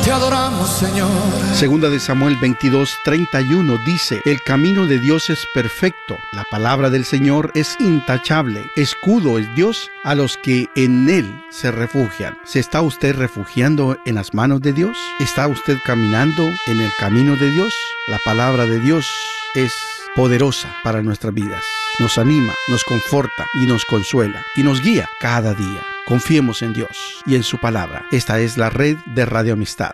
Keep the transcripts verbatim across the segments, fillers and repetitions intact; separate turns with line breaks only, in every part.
te adoramos, Señor.
Segunda de Samuel veintidós, treinta y uno dice: el camino de Dios es perfecto, la palabra del Señor es intachable, escudo es Dios a los que en Él se refugian. ¿Se está usted refugiando en las manos de Dios? ¿Está usted caminando en el camino de Dios? La palabra de Dios es poderosa para nuestras vidas. Nos anima, nos conforta y nos consuela y nos guía cada día. Confiemos en Dios y en su palabra. Esta es la red de Radio Amistad.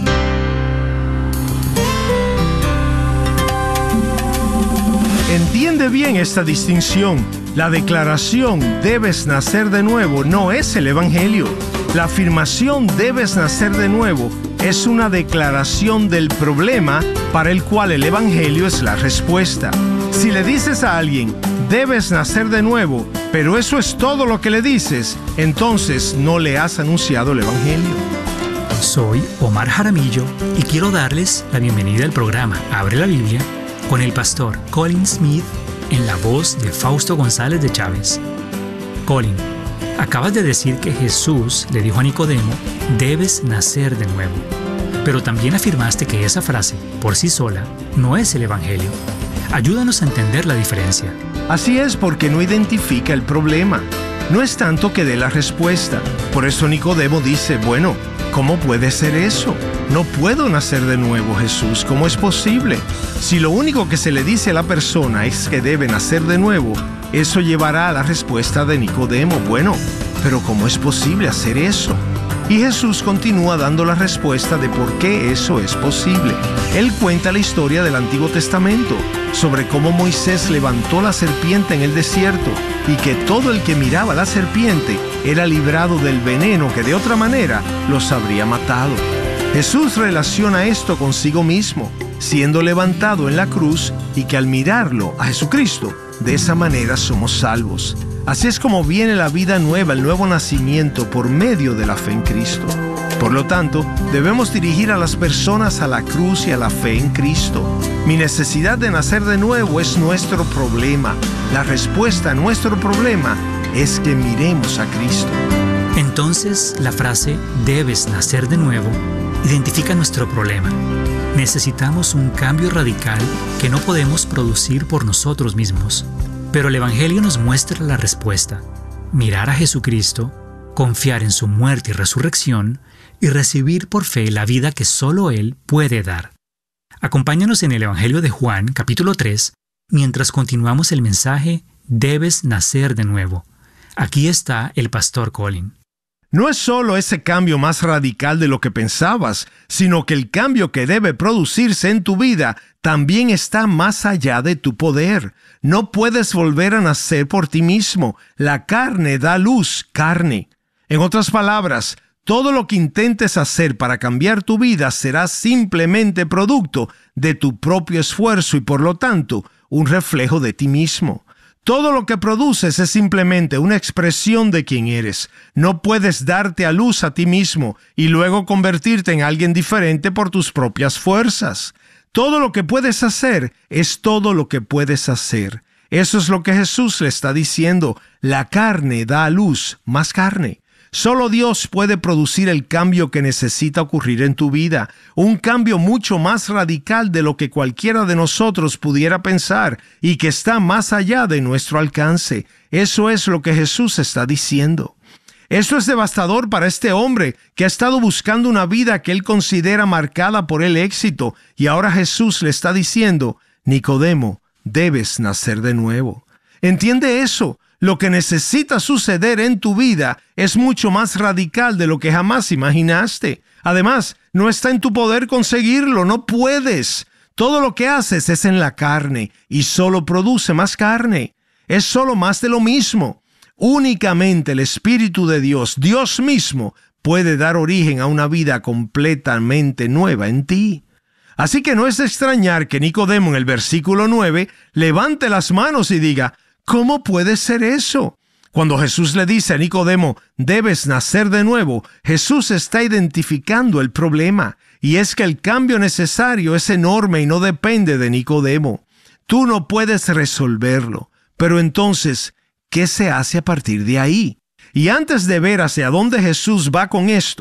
Entiende bien esta distinción. La declaración "debes nacer de nuevo" no es el Evangelio. La afirmación "debes nacer de nuevo" es una declaración del problema para el cual el Evangelio es la respuesta. Si le dices a alguien "debes nacer de nuevo", pero eso es todo lo que le dices, entonces no le has anunciado el Evangelio.
Soy Omar Jaramillo y quiero darles la bienvenida al programa Abre la Biblia con el pastor Colin Smith en la voz de Fausto González de Chávez. Colin, acabas de decir que Jesús le dijo a Nicodemo: debes nacer de nuevo. Pero también afirmaste que esa frase, por sí sola, no es el Evangelio. Ayúdanos a entender la diferencia.
Así es, porque no identifica el problema. No es tanto que dé la respuesta. Por eso Nicodemo dice: bueno, ¿cómo puede ser eso? No puedo nacer de nuevo, Jesús. ¿Cómo es posible? Si lo único que se le dice a la persona es que debe nacer de nuevo, eso llevará a la respuesta de Nicodemo: bueno, pero ¿cómo es posible hacer eso? Y Jesús continúa dando la respuesta de por qué eso es posible. Él cuenta la historia del Antiguo Testamento sobre cómo Moisés levantó la serpiente en el desierto y que todo el que miraba la serpiente era librado del veneno que de otra manera los habría matado. Jesús relaciona esto consigo mismo, siendo levantado en la cruz, y que al mirarlo a Jesucristo, de esa manera somos salvos. Así es como viene la vida nueva, el nuevo nacimiento por medio de la fe en Cristo. Por lo tanto, debemos dirigir a las personas a la cruz y a la fe en Cristo. Mi necesidad de nacer de nuevo es nuestro problema. La respuesta a nuestro problema es que miremos a Cristo.
Entonces, la frase "debes nacer de nuevo" identifica nuestro problema. Necesitamos un cambio radical que no podemos producir por nosotros mismos. Pero el Evangelio nos muestra la respuesta: mirar a Jesucristo, confiar en su muerte y resurrección y recibir por fe la vida que solo Él puede dar. Acompáñanos en el Evangelio de Juan, capítulo tres, mientras continuamos el mensaje "Debes nacer de nuevo". Aquí está el pastor Colin.
No es solo ese cambio más radical de lo que pensabas, sino que el cambio que debe producirse en tu vida también está más allá de tu poder. No puedes volver a nacer por ti mismo. La carne da luz, carne. En otras palabras, todo lo que intentes hacer para cambiar tu vida será simplemente producto de tu propio esfuerzo y, por lo tanto, un reflejo de ti mismo. Todo lo que produces es simplemente una expresión de quién eres. No puedes darte a luz a ti mismo y luego convertirte en alguien diferente por tus propias fuerzas. Todo lo que puedes hacer es todo lo que puedes hacer. Eso es lo que Jesús le está diciendo. La carne da a luz más carne. Solo Dios puede producir el cambio que necesita ocurrir en tu vida, un cambio mucho más radical de lo que cualquiera de nosotros pudiera pensar y que está más allá de nuestro alcance. Eso es lo que Jesús está diciendo. Esto es devastador para este hombre que ha estado buscando una vida que él considera marcada por el éxito, y ahora Jesús le está diciendo: Nicodemo, debes nacer de nuevo. ¿Entiende eso? Lo que necesita suceder en tu vida es mucho más radical de lo que jamás imaginaste. Además, no está en tu poder conseguirlo, no puedes. Todo lo que haces es en la carne y solo produce más carne. Es solo más de lo mismo. Únicamente el Espíritu de Dios, Dios mismo, puede dar origen a una vida completamente nueva en ti. Así que no es de extrañar que Nicodemo en el versículo nueve levante las manos y diga: ¿cómo puede ser eso? Cuando Jesús le dice a Nicodemo: debes nacer de nuevo, Jesús está identificando el problema, y es que el cambio necesario es enorme y no depende de Nicodemo. Tú no puedes resolverlo, pero entonces, ¿qué se hace a partir de ahí? Y antes de ver hacia dónde Jesús va con esto,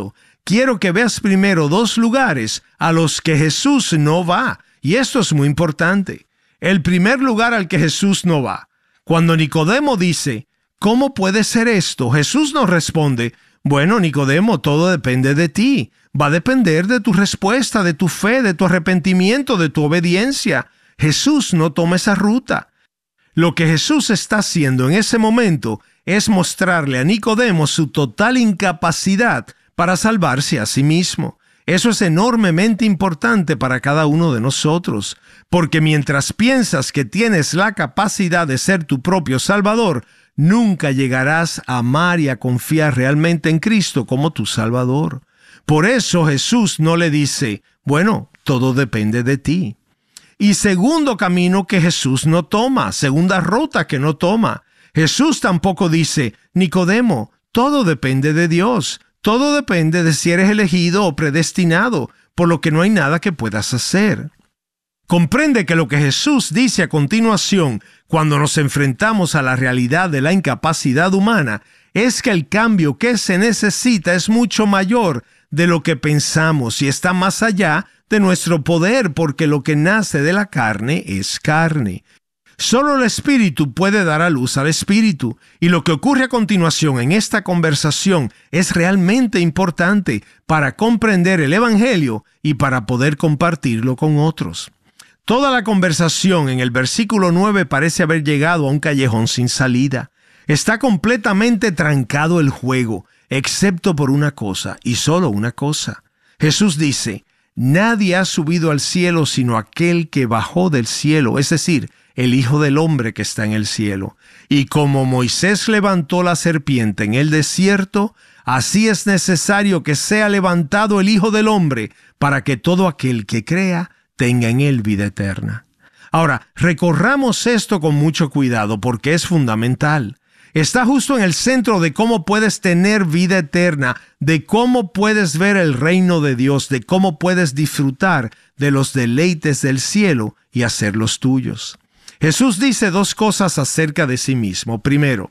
quiero que veas primero dos lugares a los que Jesús no va. Y esto es muy importante. El primer lugar al que Jesús no va. Cuando Nicodemo dice, ¿cómo puede ser esto? Jesús nos responde, bueno, Nicodemo, todo depende de ti. Va a depender de tu respuesta, de tu fe, de tu arrepentimiento, de tu obediencia. Jesús no toma esa ruta. Lo que Jesús está haciendo en ese momento es mostrarle a Nicodemo su total incapacidad para salvarse a sí mismo. Eso es enormemente importante para cada uno de nosotros, porque mientras piensas que tienes la capacidad de ser tu propio Salvador, nunca llegarás a amar y a confiar realmente en Cristo como tu Salvador. Por eso Jesús no le dice, bueno, todo depende de ti. Y segundo camino que Jesús no toma, segunda ruta que no toma. Jesús tampoco dice, Nicodemo, todo depende de Dios. Todo depende de si eres elegido o predestinado, por lo que no hay nada que puedas hacer. Comprende que lo que Jesús dice a continuación, cuando nos enfrentamos a la realidad de la incapacidad humana, es que el cambio que se necesita es mucho mayor de lo que pensamos y está más allá de nuestro poder, porque lo que nace de la carne es carne. Solo el Espíritu puede dar a luz al Espíritu, y lo que ocurre a continuación en esta conversación es realmente importante para comprender el Evangelio y para poder compartirlo con otros. Toda la conversación en el versículo nueve parece haber llegado a un callejón sin salida. Está completamente trancado el juego, excepto por una cosa, y solo una cosa. Jesús dice, nadie ha subido al cielo sino aquel que bajó del cielo, es decir, el Hijo del Hombre que está en el cielo. Y como Moisés levantó la serpiente en el desierto, así es necesario que sea levantado el Hijo del Hombre, para que todo aquel que crea tenga en él vida eterna. Ahora, recorramos esto con mucho cuidado porque es fundamental. Está justo en el centro de cómo puedes tener vida eterna, de cómo puedes ver el reino de Dios, de cómo puedes disfrutar de los deleites del cielo y hacerlos tuyos. Jesús dice dos cosas acerca de sí mismo. Primero,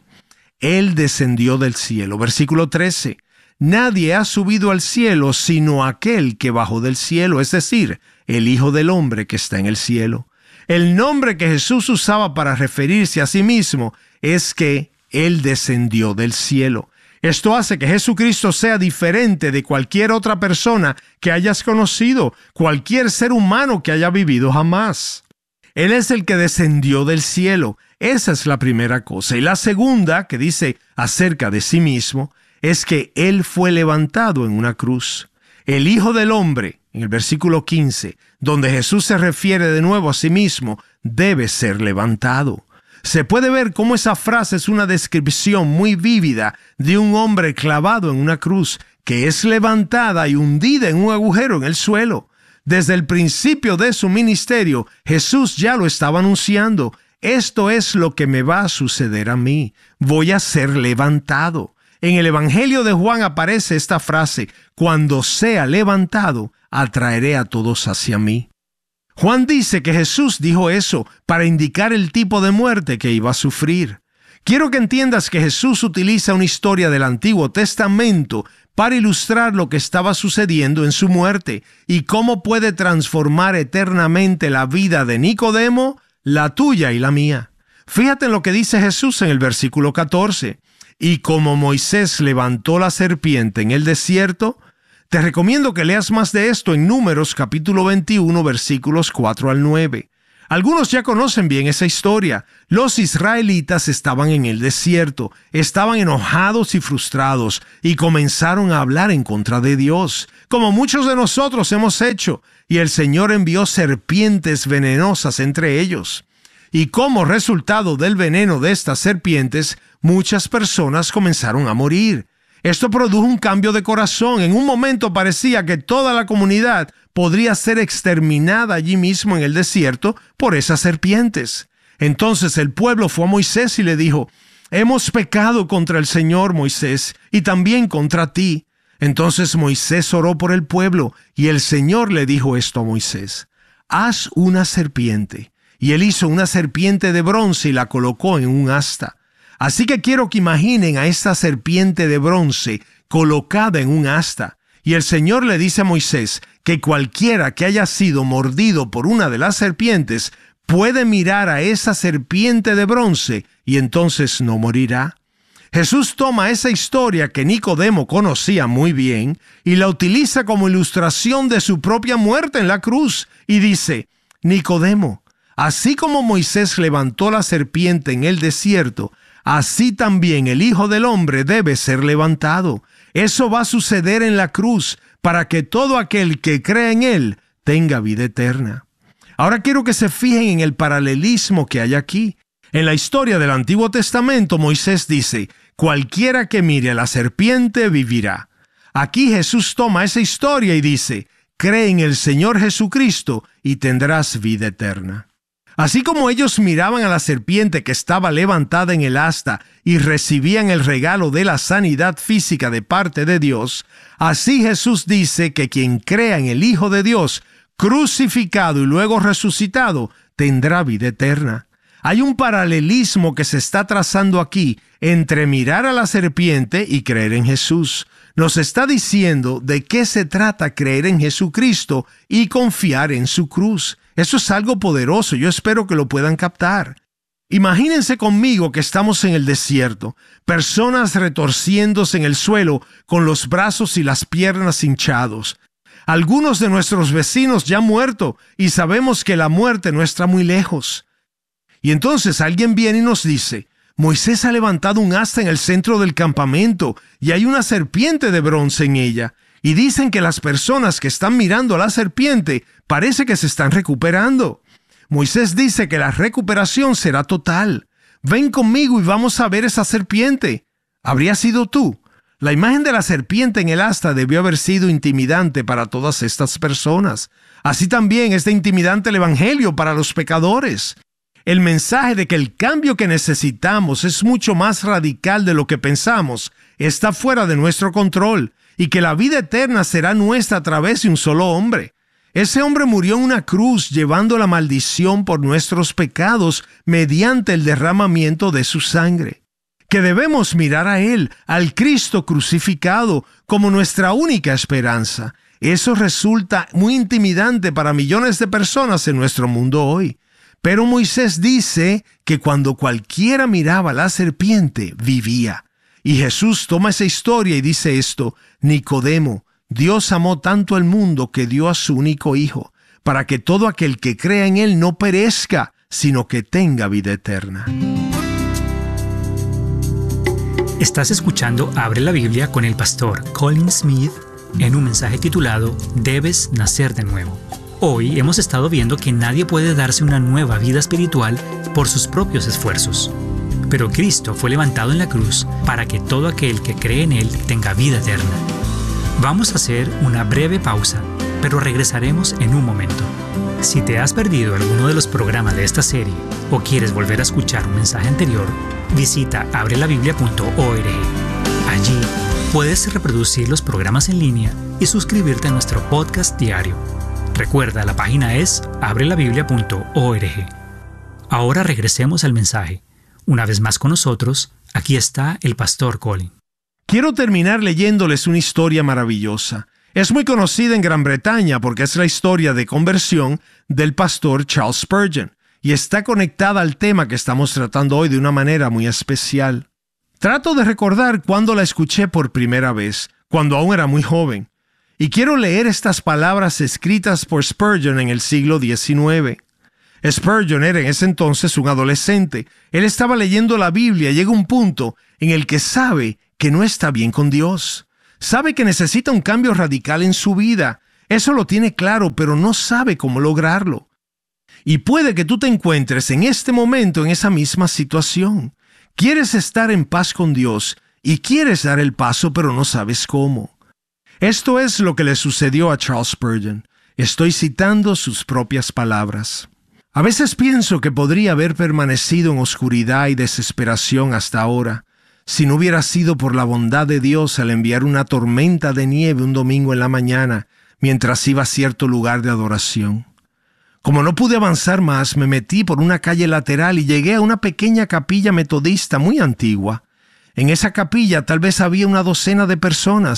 Él descendió del cielo. Versículo trece. Nadie ha subido al cielo sino aquel que bajó del cielo, es decir, el Hijo del Hombre que está en el cielo. El nombre que Jesús usaba para referirse a sí mismo es que Él descendió del cielo. Esto hace que Jesucristo sea diferente de cualquier otra persona que hayas conocido, cualquier ser humano que haya vivido jamás. Él es el que descendió del cielo. Esa es la primera cosa. Y la segunda, que dice acerca de sí mismo, es que Él fue levantado en una cruz. El Hijo del Hombre, en el versículo quince, donde Jesús se refiere de nuevo a sí mismo, debe ser levantado. Se puede ver cómo esa frase es una descripción muy vívida de un hombre clavado en una cruz, que es levantada y hundida en un agujero en el suelo. Desde el principio de su ministerio, Jesús ya lo estaba anunciando. Esto es lo que me va a suceder a mí. Voy a ser levantado. En el Evangelio de Juan aparece esta frase, cuando sea levantado, atraeré a todos hacia mí. Juan dice que Jesús dijo eso para indicar el tipo de muerte que iba a sufrir. Quiero que entiendas que Jesús utiliza una historia del Antiguo Testamento para ilustrar lo que estaba sucediendo en su muerte y cómo puede transformar eternamente la vida de Nicodemo, la tuya y la mía. Fíjate en lo que dice Jesús en el versículo catorce. Y como Moisés levantó la serpiente en el desierto, te recomiendo que leas más de esto en Números capítulo veintiuno, versículos cuatro al nueve. Algunos ya conocen bien esa historia. Los israelitas estaban en el desierto, estaban enojados y frustrados y comenzaron a hablar en contra de Dios, como muchos de nosotros hemos hecho, y el Señor envió serpientes venenosas entre ellos. Y como resultado del veneno de estas serpientes, muchas personas comenzaron a morir. Esto produjo un cambio de corazón. En un momento parecía que toda la comunidad podría ser exterminada allí mismo en el desierto por esas serpientes. Entonces el pueblo fue a Moisés y le dijo, hemos pecado contra el Señor, Moisés, y también contra ti. Entonces Moisés oró por el pueblo y el Señor le dijo esto a Moisés, haz una serpiente. Y él hizo una serpiente de bronce y la colocó en un asta. Así que quiero que imaginen a esta serpiente de bronce colocada en un asta. Y el Señor le dice a Moisés que cualquiera que haya sido mordido por una de las serpientes puede mirar a esa serpiente de bronce y entonces no morirá. Jesús toma esa historia que Nicodemo conocía muy bien y la utiliza como ilustración de su propia muerte en la cruz y dice: Nicodemo, así como Moisés levantó la serpiente en el desierto, así también el Hijo del Hombre debe ser levantado. Eso va a suceder en la cruz para que todo aquel que cree en Él tenga vida eterna. Ahora quiero que se fijen en el paralelismo que hay aquí. En la historia del Antiguo Testamento, Moisés dice: cualquiera que mire a la serpiente vivirá. Aquí Jesús toma esa historia y dice: cree en el Señor Jesucristo y tendrás vida eterna. Así como ellos miraban a la serpiente que estaba levantada en el asta y recibían el regalo de la sanidad física de parte de Dios, así Jesús dice que quien crea en el Hijo de Dios, crucificado y luego resucitado, tendrá vida eterna. Hay un paralelismo que se está trazando aquí entre mirar a la serpiente y creer en Jesús. Nos está diciendo de qué se trata creer en Jesucristo y confiar en su cruz. Eso es algo poderoso, yo espero que lo puedan captar. Imagínense conmigo que estamos en el desierto, personas retorciéndose en el suelo con los brazos y las piernas hinchados. Algunos de nuestros vecinos ya han muerto y sabemos que la muerte no está muy lejos. Y entonces alguien viene y nos dice: Moisés ha levantado un asta en el centro del campamento y hay una serpiente de bronce en ella. Y dicen que las personas que están mirando a la serpiente parece que se están recuperando. Moisés dice que la recuperación será total. Ven conmigo y vamos a ver esa serpiente. ¿Habría sido tú? La imagen de la serpiente en el asta debió haber sido intimidante para todas estas personas. Así también es de intimidante el Evangelio para los pecadores. El mensaje de que el cambio que necesitamos es mucho más radical de lo que pensamos está fuera de nuestro control y que la vida eterna será nuestra a través de un solo hombre. Ese hombre murió en una cruz llevando la maldición por nuestros pecados mediante el derramamiento de su sangre. Que debemos mirar a Él, al Cristo crucificado, como nuestra única esperanza. Eso resulta muy intimidante para millones de personas en nuestro mundo hoy. Pero Moisés dice que cuando cualquiera miraba a la serpiente, vivía. Y Jesús toma esa historia y dice esto: Nicodemo, Dios amó tanto al mundo que dio a su único Hijo, para que todo aquel que crea en Él no perezca, sino que tenga vida eterna.
Estás escuchando Abre la Biblia con el pastor Colin Smith en un mensaje titulado Debes nacer de nuevo. Hoy hemos estado viendo que nadie puede darse una nueva vida espiritual por sus propios esfuerzos. Pero Cristo fue levantado en la cruz para que todo aquel que cree en Él tenga vida eterna. Vamos a hacer una breve pausa, pero regresaremos en un momento. Si te has perdido alguno de los programas de esta serie o quieres volver a escuchar un mensaje anterior, visita abre la biblia punto org. Allí puedes reproducir los programas en línea y suscribirte a nuestro podcast diario. Recuerda, la página es abre la biblia punto org. Ahora regresemos al mensaje. Una vez más con nosotros, aquí está el pastor Colin.
Quiero terminar leyéndoles una historia maravillosa. Es muy conocida en Gran Bretaña porque es la historia de conversión del pastor Charles Spurgeon y está conectada al tema que estamos tratando hoy de una manera muy especial. Trato de recordar cuando la escuché por primera vez, cuando aún era muy joven. Y quiero leer estas palabras escritas por Spurgeon en el siglo diecinueve. Spurgeon era en ese entonces un adolescente. Él estaba leyendo la Biblia y llega un punto en el que sabe que no está bien con Dios. Sabe que necesita un cambio radical en su vida. Eso lo tiene claro, pero no sabe cómo lograrlo. Y puede que tú te encuentres en este momento en esa misma situación. Quieres estar en paz con Dios y quieres dar el paso, pero no sabes cómo. Esto es lo que le sucedió a Charles Spurgeon. Estoy citando sus propias palabras. A veces pienso que podría haber permanecido en oscuridad y desesperación hasta ahora, si no hubiera sido por la bondad de Dios al enviar una tormenta de nieve un domingo en la mañana, mientras iba a cierto lugar de adoración. Como no pude avanzar más, me metí por una calle lateral y llegué a una pequeña capilla metodista muy antigua. En esa capilla tal vez había una docena de personas,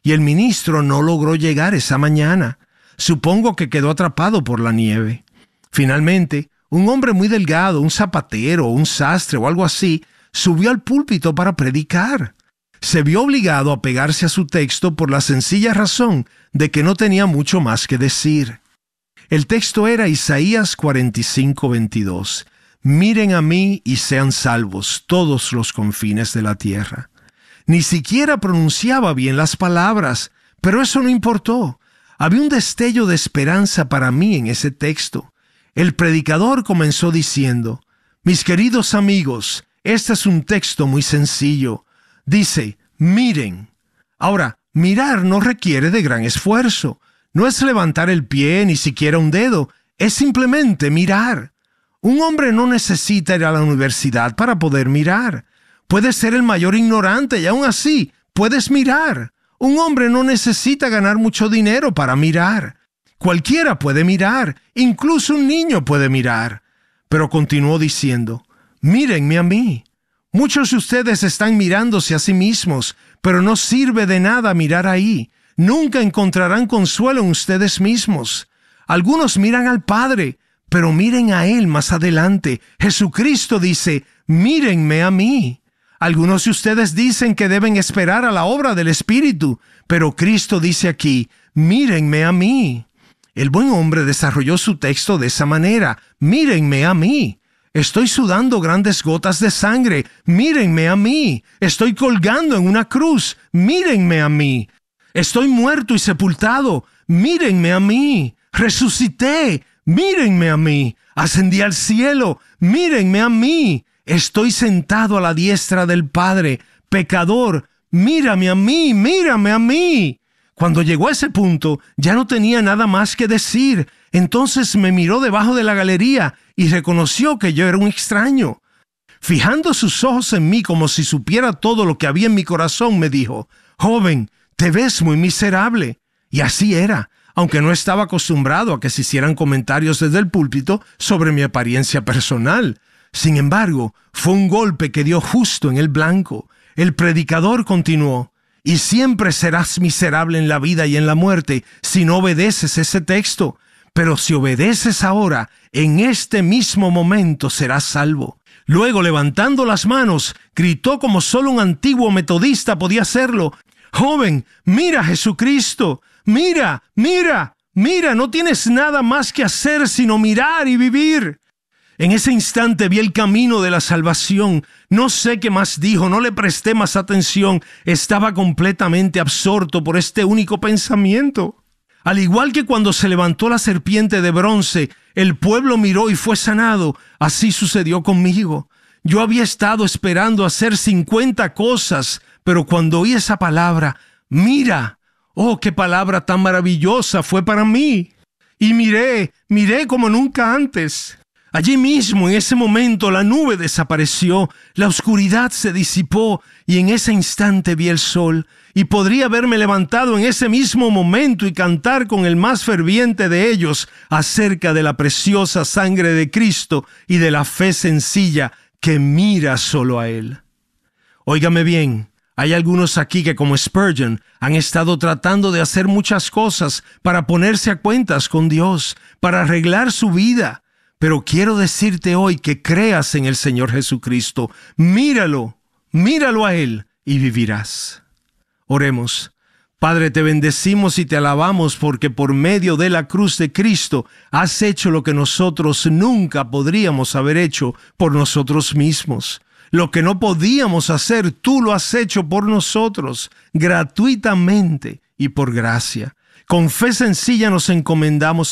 y el ministro no logró llegar esa mañana. Supongo que quedó atrapado por la nieve. Finalmente, un hombre muy delgado, un zapatero, un sastre o algo así, subió al púlpito para predicar. Se vio obligado a pegarse a su texto por la sencilla razón de que no tenía mucho más que decir. El texto era Isaías cuarenta y cinco, veintidós. Miren a mí y sean salvos todos los confines de la tierra. Ni siquiera pronunciaba bien las palabras, pero eso no importó. Había un destello de esperanza para mí en ese texto. El predicador comenzó diciendo: mis queridos amigos, este es un texto muy sencillo. Dice, miren. Ahora, mirar no requiere de gran esfuerzo. No es levantar el pie ni siquiera un dedo. Es simplemente mirar. Un hombre no necesita ir a la universidad para poder mirar. Puedes ser el mayor ignorante y aún así puedes mirar. Un hombre no necesita ganar mucho dinero para mirar. Cualquiera puede mirar, incluso un niño puede mirar. Pero continuó diciendo, mírenme a mí. Muchos de ustedes están mirándose a sí mismos, pero no sirve de nada mirar ahí. Nunca encontrarán consuelo en ustedes mismos. Algunos miran al Padre, pero miren a Él más adelante. Jesucristo dice, mírenme a mí. Algunos de ustedes dicen que deben esperar a la obra del Espíritu, pero Cristo dice aquí, mírenme a mí. El buen hombre desarrolló su texto de esa manera, mírenme a mí. Estoy sudando grandes gotas de sangre, mírenme a mí. Estoy colgando en una cruz, mírenme a mí. Estoy muerto y sepultado, mírenme a mí. Resucité, mírenme a mí. Ascendí al cielo, mírenme a mí. Estoy sentado a la diestra del Padre, pecador, mírame a mí, mírame a mí. Cuando llegó a ese punto, ya no tenía nada más que decir. Entonces me miró debajo de la galería y reconoció que yo era un extraño. Fijando sus ojos en mí como si supiera todo lo que había en mi corazón, me dijo, joven, te ves muy miserable. Y así era, aunque no estaba acostumbrado a que se hicieran comentarios desde el púlpito sobre mi apariencia personal. Sin embargo, fue un golpe que dio justo en el blanco. El predicador continuó, y siempre serás miserable en la vida y en la muerte si no obedeces ese texto. Pero si obedeces ahora, en este mismo momento serás salvo. Luego, levantando las manos, gritó como solo un antiguo metodista podía hacerlo. Joven, mira a Jesucristo. Mira, mira, mira, no tienes nada más que hacer sino mirar y vivir. En ese instante vi el camino de la salvación. No sé qué más dijo, no le presté más atención. Estaba completamente absorto por este único pensamiento. Al igual que cuando se levantó la serpiente de bronce, el pueblo miró y fue sanado. Así sucedió conmigo. Yo había estado esperando hacer cincuenta cosas, pero cuando oí esa palabra, mira, oh, qué palabra tan maravillosa fue para mí. Y miré, miré como nunca antes. Allí mismo, en ese momento, la nube desapareció, la oscuridad se disipó y en ese instante vi el sol. Y podría haberme levantado en ese mismo momento y cantar con el más ferviente de ellos acerca de la preciosa sangre de Cristo y de la fe sencilla que mira solo a Él. Óigame bien, hay algunos aquí que como Spurgeon han estado tratando de hacer muchas cosas para ponerse a cuentas con Dios, para arreglar su vida. Pero quiero decirte hoy que creas en el Señor Jesucristo. Míralo, míralo a Él y vivirás. Oremos. Padre, te bendecimos y te alabamos porque por medio de la cruz de Cristo has hecho lo que nosotros nunca podríamos haber hecho por nosotros mismos. Lo que no podíamos hacer, tú lo has hecho por nosotros, gratuitamente y por gracia. Con fe sencilla nos encomendamos